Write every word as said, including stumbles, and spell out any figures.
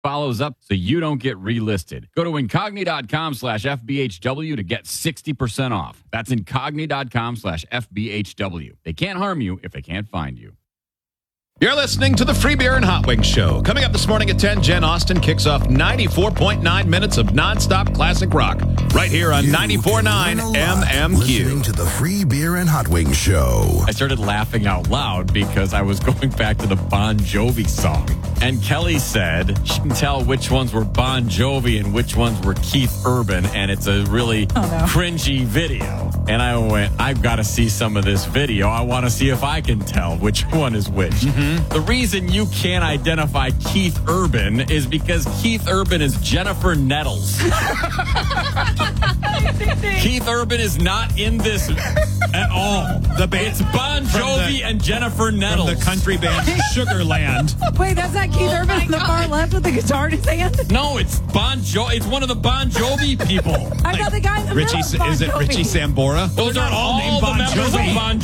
follows up so you don't get relisted. Go to incogni.com slash FBHW to get sixty percent off. That's incogni.com slash FBHW. They can't harm you if they can't find you. You're listening to the Free Beer and Hot Wings Show. Coming up this morning at ten, Jen Austen kicks off ninety-four point nine minutes of nonstop classic rock right here on ninety-four point nine M M Q. Listening to the Free Beer and Hot Wings Show. I started laughing out loud because I was going back to the Bon Jovi song. And Kelly said she can tell which ones were Bon Jovi and which ones were Keith Urban, and it's a really Oh, no. cringy video. And I went, I've got to see some of this video. I want to see if I can tell which one is which. Mm-hmm. The reason you can't identify Keith Urban is because Keith Urban is Jennifer Nettles. Keith Urban is not in this at all. The band, it's Bon Jovi the, and Jennifer Nettles. From the country band Sugarland. Wait, that's not Keith Urban on the far left with the guitar in his hand? No, it's Bon Jovi. It's one of the Bon Jovi people. I thought the guy in the Richie, middle was Bon is it Jovi. Richie Sambora? Those are all, named the Bon members Jovi. of Bon